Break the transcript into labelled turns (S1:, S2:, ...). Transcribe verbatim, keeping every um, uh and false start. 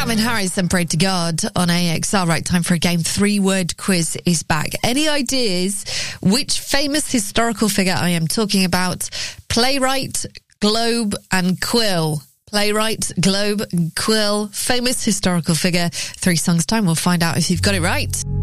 S1: Calvin Harris and Pray to God on A X R. Right, time for a game. Three-word quiz is back. Any ideas which famous historical figure I am talking about? Playwright, Globe and Quill. Playwright, Globe, Quill, famous historical figure. Three songs time, we'll find out if you've got it right.